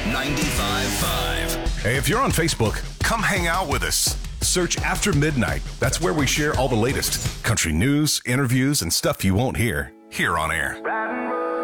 95.5. Hey, if you're on Facebook, come hang out with us. Search After Midnight. That's where we share all the latest country news, interviews, and stuff you won't hear here on air.